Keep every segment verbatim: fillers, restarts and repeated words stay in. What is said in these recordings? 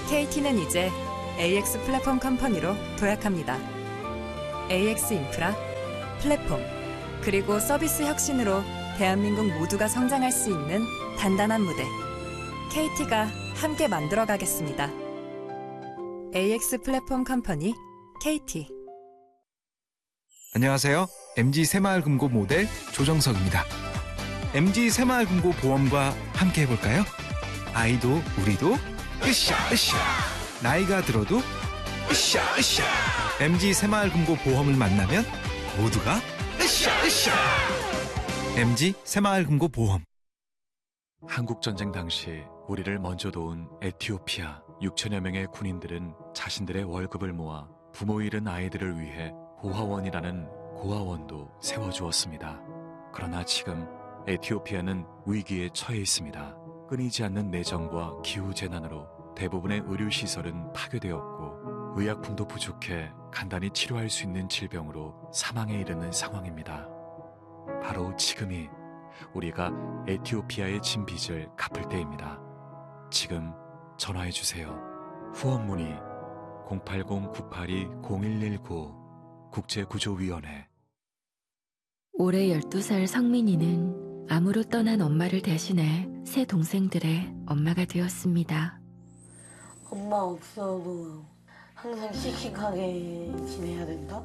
케이티는 이제 에이엑스 플랫폼 컴퍼니로 도약합니다. 에이엑스 인프라, 플랫폼, 그리고 서비스 혁신으로 대한민국 모두가 성장할 수 있는 단단한 무대. 케이티가 함께 만들어가겠습니다. 에이엑스 플랫폼 컴퍼니, 케이티. 안녕하세요. 엠지 새마을금고 모델 조정석입니다. 엠지 새마을금고 보험과 함께 해볼까요? 아이도 우리도 으쌰 으쌰. 나이가 들어도 으쌰 으쌰. 엠지 새마을금고 보험을 만나면 모두가 으쌰 으쌰. 엠지 새마을금고 보험. 한국전쟁 당시 우리를 먼저 도운 에티오피아 육천여 명의 군인들은 자신들의 월급을 모아 부모 잃은 아이들을 위해 고아원이라는 고아원도 세워주었습니다. 그러나 지금 에티오피아는 위기에 처해 있습니다. 끊이지 않는 내정과 기후재난으로 대부분의 의료시설은 파괴되었고 의약품도 부족해 간단히 치료할 수 있는 질병으로 사망에 이르는 상황입니다. 바로 지금이 우리가 에티오피아의 진 빚을 갚을 때입니다. 지금 전화해주세요. 후원 문의 공팔공 구팔이 공일일구 국제구조위원회. 올해 열두 살 성민이는 암으로 떠난 엄마를 대신해 세 동생들의 엄마가 되었습니다. 엄마 없어도 항상 씩씩하게 지내야 된다?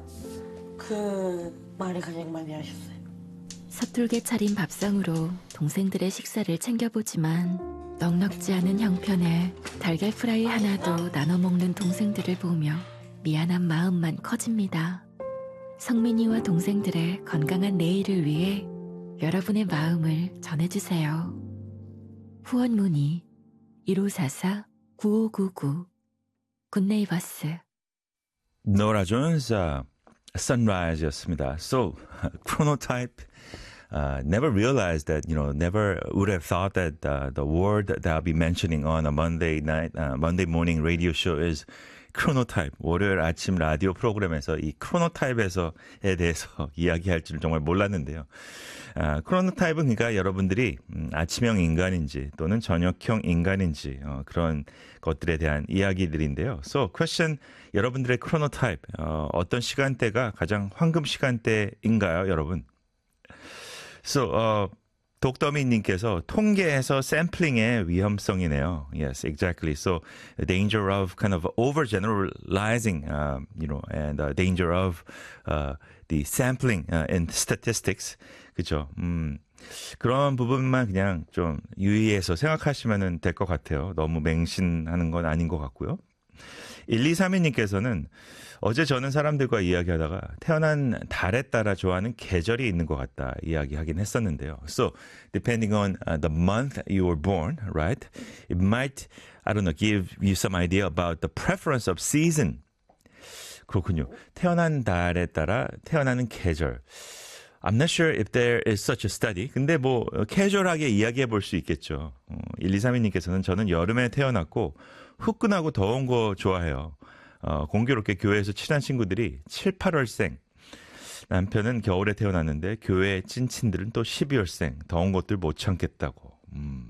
그 말을 가장 많이 하셨어요. 서툴게 차린 밥상으로 동생들의 식사를 챙겨보지만 넉넉지 않은 형편에 달걀 프라이 하나도 나눠 먹는 동생들을 보며 미안한 마음만 커집니다. 성민이와 동생들의 건강한 내일을 위해 여러분의 마음을 전해주세요. 후원 문의 일오사사 구오구구 굿네이버스. 노라 존스 uh, Sunrise였습니다. So, chronotype. Uh, never realized that, you know, never would have thought that uh, the word that I'll be mentioning on a Monday night, uh, Monday morning radio show is chronotype. 월요일 아침 라디오 프로그램에서 이 chronotype에서에 대해서 이야기할 줄 정말 몰랐는데요. 아, chronotype은 그러니까 여러분들이 음, 아침형 인간인지 또는 저녁형 인간인지 어, 그런 것들에 대한 이야기들인데요. So, question, 여러분들의 chronotype, 어, 어떤 시간대가 가장 황금 시간대인가요, 여러분? So, 어, 독더미님께서 통계에서 샘플링의 위험성이네요. Yes, exactly. So, the danger of kind of overgeneralizing, uh, you know, and the danger of uh, the sampling uh, in statistics. 그죠? 음, 그런 부분만 그냥 좀 유의해서 생각하시면 될 것 같아요. 너무 맹신하는 건 아닌 것 같고요. 일이삼이님께서는 어제 저는 사람들과 이야기하다가 태어난 달에 따라 좋아하는 계절이 있는 것 같다 이야기하긴 했었는데요. So, depending on uh, the month you were born, right? It might, I don't know, give you some idea about the preference of season. 그렇군요. 태어난 달에 따라 태어나는 계절. I'm not sure if there is such a study. 근데 뭐 캐주얼하게 이야기해 볼 수 있겠죠. 어, 일이삼이님께서는 저는 여름에 태어났고 후끈하고 더운 거 좋아해요. 어, 공교롭게 교회에서 친한 친구들이 칠, 팔월생. 남편은 겨울에 태어났는데 교회 찐친들은 또 십이월생. 더운 것들 못 참겠다고. 음.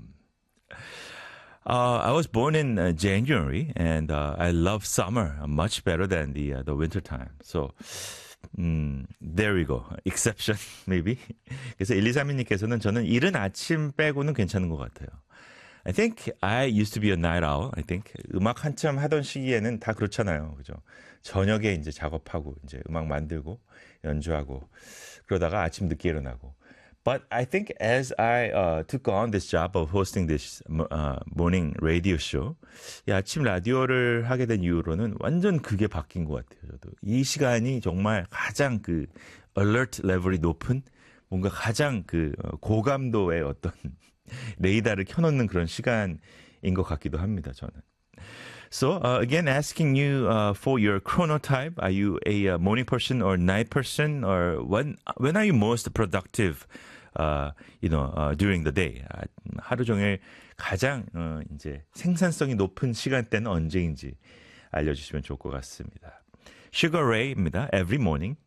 Uh, I was born in uh, January and uh, I love summer much better than the uh, the winter time. So 음, there we go. Exception, maybe. 그래서 일이삼이님께서는 저는 이른 아침 빼고는 괜찮은 것 같아요. I think I used to be a night owl. I think 음악 한참 하던 시기에는 다 그렇잖아요. 그죠? 저녁에 이제 작업하고, 이제 음악 만들고, 연주하고, 그러다가 아침 늦게 일어나고. But I think as I uh, took on this job of hosting this uh, morning radio show, 이 아침 라디오를 하게 된 이후로는 완전 그게 바뀐 것 같아요. 저도 이 시간이 정말 가장 그 alert 레벨이 높은 뭔가 가장 그 고감도의 어떤 레이더를 켜놓는 그런 시간인 것 같기도 합니다. 저는. So uh, again, asking you uh, for your chronotype. Are you a uh, morning person or night person, or when when are you most productive? Uh, you know, uh, during the day. 아, 하루 종일 가장 어, 이제 생산성이 높은 시간대는 언제인지 알려주시면 좋을 것 같습니다. Sugar Ray입니다. Every morning.